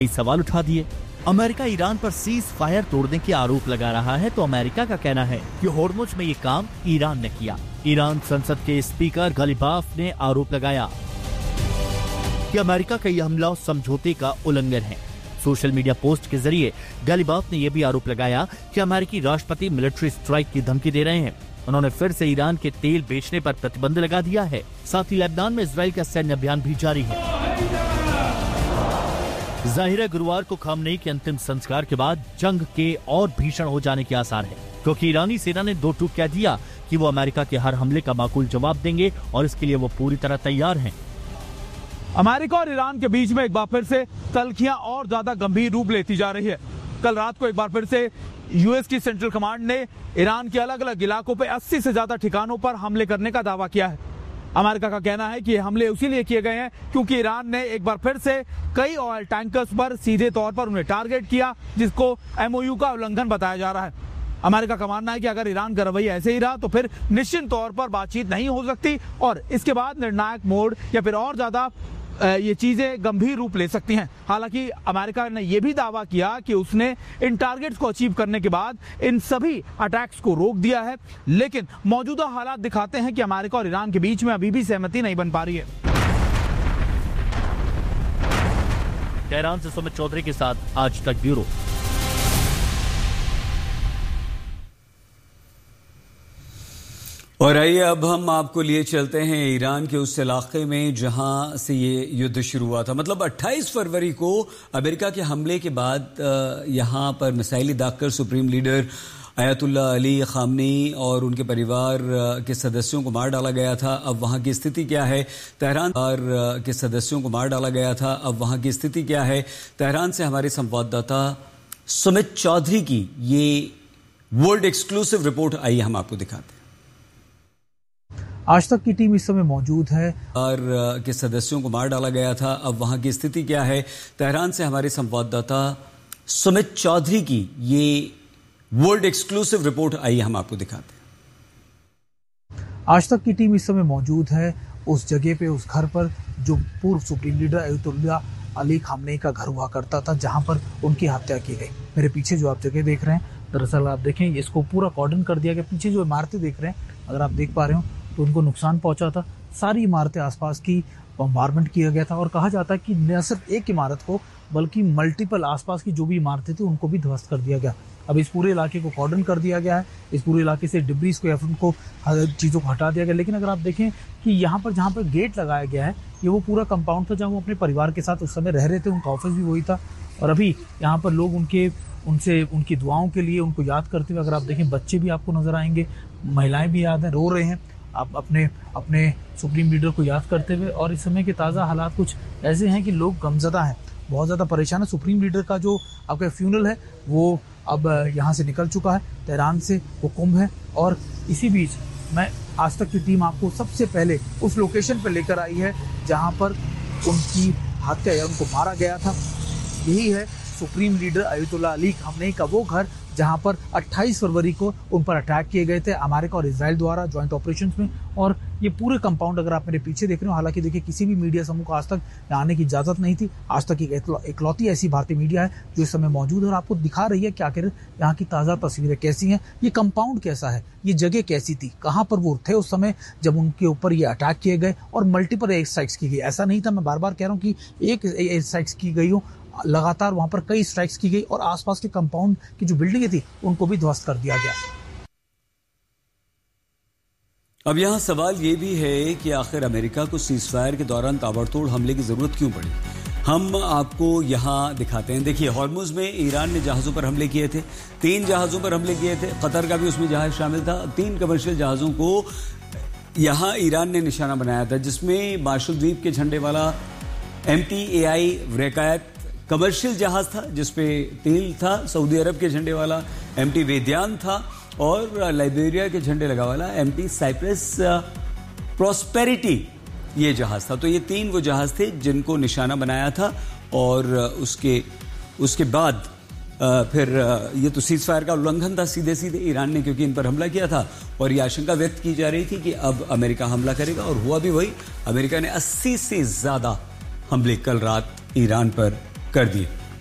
सवाल उठा दिए। अमेरिका ईरान पर सीज फायर तोड़ने के आरोप लगा रहा है, तो अमेरिका का कहना है कि होर्मुज में ये काम ईरान ने किया। ईरान संसद के स्पीकर गलीबाफ ने आरोप लगाया कि अमेरिका का यह हमला समझौते का उल्लंघन है। सोशल मीडिया पोस्ट के जरिए गलीबाफ ने यह भी आरोप लगाया कि अमेरिकी राष्ट्रपति मिलिट्री स्ट्राइक की धमकी दे रहे हैं। उन्होंने फिर से ईरान के तेल बेचने पर प्रतिबंध लगा दिया है। साथ ही लेबनान में इजराइल का सैन्य अभियान भी जारी है। जाहिर है गुरुवार को खामनेई के अंतिम संस्कार के बाद जंग के और भीषण हो जाने के आसार है, क्योंकि ईरानी सेना ने दो टूक कह दिया कि वो अमेरिका के हर हमले का माकूल जवाब देंगे और इसके लिए वो पूरी तरह तैयार हैं। अमेरिका और ईरान के बीच में एक बार फिर से तल्खियां और ज्यादा गंभीर रूप लेती जा रही है। कल रात को एक बार फिर से यूएस की सेंट्रल कमांड ने ईरान के अलग अलग इलाकों पे 80 से ज्यादा ठिकानों पर हमले करने का दावा किया है। अमेरिका का कहना है कि ये हमले इसीलिए किए गए हैं क्योंकि ईरान ने एक बार फिर से कई ऑयल टैंकर्स पर सीधे तौर पर उन्हें टारगेट किया, जिसको एमओयू का उल्लंघन बताया जा रहा है। अमेरिका का मानना है कि अगर ईरान का रवैया ऐसे ही रहा तो फिर निश्चित तौर पर बातचीत नहीं हो सकती और इसके बाद निर्णायक मोड या फिर और ज्यादा ये चीजें गंभीर रूप ले सकती हैं। हालांकि अमेरिका ने यह भी दावा किया कि उसने इन टारगेट्स को अचीव करने के बाद इन सभी अटैक्स को रोक दिया है, लेकिन मौजूदा हालात दिखाते हैं कि अमेरिका और ईरान के बीच में अभी भी सहमति नहीं बन पा रही है। तेहरान से सुमित चौधरी के साथ आज तक ब्यूरो। और आइए अब हम आपको लिए चलते हैं ईरान के उस इलाके में जहां से ये युद्ध शुरू हुआ था। मतलब 28 फरवरी को अमेरिका के हमले के बाद यहां पर मिसाइलें दागकर सुप्रीम लीडर अयतुल्ला अली खामनेई और उनके परिवार के सदस्यों को मार डाला गया था। अब वहां की स्थिति क्या है? तेहरान के सदस्यों को मार डाला गया था। अब वहां की स्थिति क्या है? तेहरान से हमारे संवाददाता सुमित चौधरी की ये वर्ल्ड एक्सक्लूसिव रिपोर्ट आइए हम आपको दिखाते हैं। आज तक की टीम इस समय मौजूद है और के सदस्यों को मार डाला गया था। अब वहां की स्थिति क्या है? तेहरान से हमारे संवाददाता सुमित चौधरी की ये वर्ल्ड एक्सक्लूसिव रिपोर्ट आइए हम आपको दिखाते हैं। आज तक की टीम इस समय मौजूद है उस जगह पे, उस घर पर जो पूर्व सुप्रीम लीडर अयतुल्ला अली खामनेई का घर हुआ करता था, जहां पर उनकी हत्या की गई। मेरे पीछे जो आप जगह देख रहे हैं, दरअसल आप देखें इसको पूरा कॉर्डन कर दिया गया। पीछे जो इमारतें देख रहे हैं, अगर आप देख पा रहे हो तो उनको नुकसान पहुंचा था। सारी इमारतें आसपास की बम्बारमेंट किया गया था और कहा जाता है कि न सिर्फ एक इमारत को बल्कि मल्टीपल आसपास की जो भी इमारतें थी उनको भी ध्वस्त कर दिया गया। अब इस पूरे इलाके को कॉर्डन कर दिया गया है। इस पूरे इलाके से डिब्रीज को या फिर उनको चीज़ों को हटा दिया गया। लेकिन अगर आप देखें कि यहाँ पर जहाँ पर गेट लगाया गया है, ये वो पूरा कंपाउंड था जहाँ वो अपने परिवार के साथ उस समय रह रहे थे। उनका ऑफिस भी वही था और अभी यहाँ पर लोग उनसे उनकी दुआओं के लिए उनको याद करते हुए, अगर आप देखें बच्चे भी आपको नजर आएंगे, महिलाएं भी याद हैं, रो रहे हैं आप अपने सुप्रीम लीडर को याद करते हुए। और इस समय के ताज़ा हालात कुछ ऐसे हैं कि लोग गमज़दा हैं, बहुत ज़्यादा परेशान है। सुप्रीम लीडर का जो आपका फ्यूनल है वो अब यहाँ से निकल चुका है, तेहरान से हुक्म है। और इसी बीच मैं आज तक की टीम आपको सबसे पहले उस लोकेशन पर लेकर आई है जहाँ पर उनकी हत्या या उनको मारा गया था। यही है सुप्रीम लीडर अयतुल्ला अली खामनेई का वो घर जहां पर 28 फरवरी को उन पर अटैक किए गए थे अमेरिका और इजराइल द्वारा जॉइंट ऑपरेशंस में। और ये पूरे कंपाउंड अगर आप मेरे पीछे देख रहे हो, हालांकि देखिए किसी भी मीडिया समूह को आज तक आने की इजाजत नहीं थी। आज तक इकलौती ऐसी भारतीय मीडिया है जो इस समय मौजूद है और आपको दिखा रही है कि आखिर यहाँ की ताज़ा तस्वीरें कैसी हैं, ये कंपाउंड कैसा है, ये जगह कैसी थी, कहाँ पर वो थे उस समय जब उनके ऊपर ये अटैक किए गए और मल्टीपल एयर स्ट्राइक्स की गई। ऐसा नहीं था, मैं बार बार कह रहा हूँ कि एक एयर स्ट्राइक्स की गई हो, लगातार वहां पर कई स्ट्राइक्स की गई और आसपास के कंपाउंड की जो बिल्डिंगें थी उनको भी ध्वस्त कर दिया गया। अब यहां सवाल ये भी है कि आखिर अमेरिका को सीजफायर के दौरान ताबड़तोड़ हमले की जरूरत क्यों पड़ी? हम आपको यहां दिखाते हैं। देखिए, हॉर्मुज में ईरान ने जहाजों पर हमले किए थे, 3 जहाजों पर हमले किए थे, कतर का भी उसमें जहाज शामिल था। 3 कमर्शियल जहाजों को यहां ईरान ने निशाना बनाया था, जिसमें मार्शल द्वीप के झंडे वाला MTAI वैकायत कमर्शियल जहाज था जिसपे तेल था, सऊदी अरब के झंडे वाला MT वेदियान था और लाइबेरिया के झंडे लगा वाला MT साइप्रस प्रॉस्पेरिटी ये जहाज था। तो ये 3 वो जहाज थे जिनको निशाना बनाया था और उसके बाद फिर ये तो सीजफायर का उल्लंघन था सीधे ईरान ने, क्योंकि इन पर हमला किया था और ये आशंका व्यक्त की जा रही थी कि अब अमेरिका हमला करेगा और हुआ भी वही। अमेरिका ने 80 से ज्यादा हमले कल रात ईरान पर कर दिए।